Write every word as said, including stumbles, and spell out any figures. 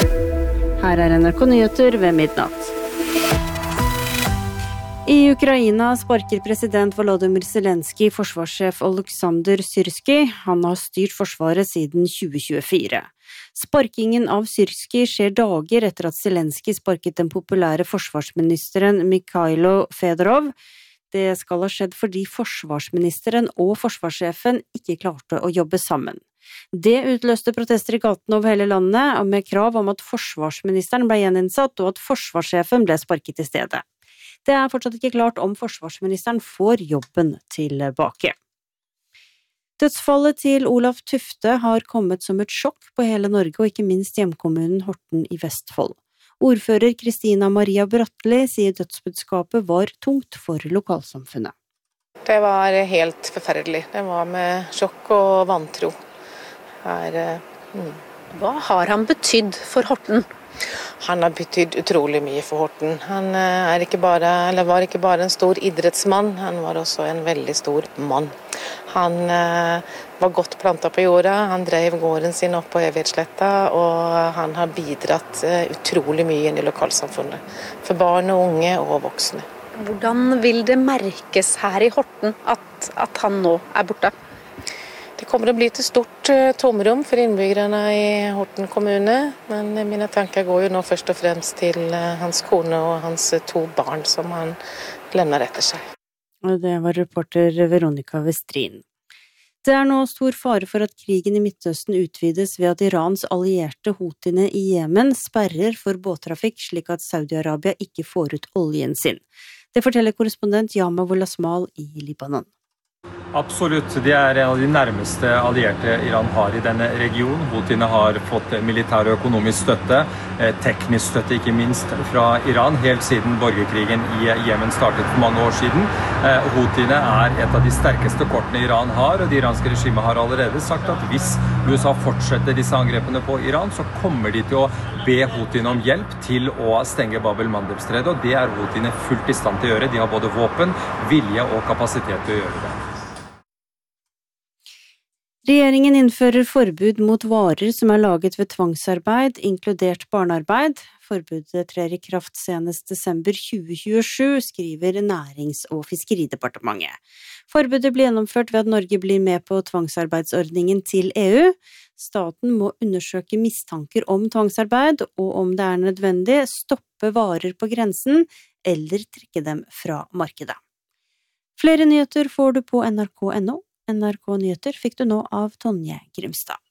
Her er N R K Nyheter ved midnatt. I Ukraina sparker president Volodymyr Zelenskyj forsvarssjef Oleksandr Syrskij. Han har styrt forsvaret siden tjue tjuefire. Sparkingen av Syrskij skjer dager etter at Zelenskyj sparket den populære forsvarsministeren Mikhailo Fedorov. Det skal ha skjedd fordi forsvarsministeren og forsvarssjefen ikke klarte å jobbe sammen. Det utløste protester i gatene over hele landet, med krav om at forsvarsministeren ble gjeninnsatt og at forsvarssjefen ble sparket i stedet. Det er fortsatt ikke klart om forsvarsministeren får jobben tilbake. Dødsfallet til Olav Tufte har kommet som et sjokk på hele Norge, og ikke minst hjemkommunen Horten i Vestfold. Ordfører Kristina Maria Bratteli sier dødsbudskapet var tungt for lokalsamfunnet. Det var helt forferdelig. Det var med sjokk og vantro. Her, mm. Hva har han betydd for Horten? Han har betydd utrolig mye for Horten. Han er ikke bare, eller var ikke bare en stor idrettsmann, han var også en veldig stor mann. Han eh, var godt plantet på jorda, han drev gården sin opp på Evighetssletta, og han har bidratt eh, utrolig mye inn i lokalsamfunnet. For barn og unge og voksne. Hvordan vil det merkes her i Horten at, at han nå er borte? Det kommer å bli et stort tomrom for innbyggerne i Horten kommune, men mine tanker går jo nå først og fremst til hans kone og hans to barn som han lemner etter seg. Det var reporter Veronica Westrin. Det er nå stor fare for at krigen i Midtøsten utvides ved at Irans allierte Houthiene i Jemen sperrer for båttrafikk slik at Saudi-Arabia ikke får ut oljen sin. Det forteller korrespondent Yama Wolasmal i Libanon. Absolutt, det er en av de nærmeste allierte Iran har i denne regionen. Houthiene har fått militær og økonomisk støtte, teknisk støtte ikke minst fra Iran, helt siden borgerkrigen i Jemen startet for mange år siden. Houthiene er et av de sterkeste kortene Iran har, og det iranske regimet har allerede sagt at hvis U S A fortsetter disse angrepene på Iran, så kommer de til å be Houthiene om hjelp til å stenge Bab el-Mandeb-stredet, og det er Houthiene fullt i stand til å gjøre. De har både våpen, vilje og kapasitet til å gjøre det. Regjeringen innfører forbud mot varer som er laget ved tvangsarbeid, inkludert barnearbeid. Forbudet trer i kraft senest desember tjue tjuesju, skriver Nærings- og fiskeridepartementet. Forbudet blir gjennomført ved at Norge blir med på tvangsarbeidsordningen til E U. Staten må undersøke mistanker om tvangsarbeid, og om det er nødvendig, stoppe varer på grensen eller trekke dem fra markedet. Flere nyheter får du på N R K punktum no. N R K Nyheter fikk du nå av Tonje Grimstad.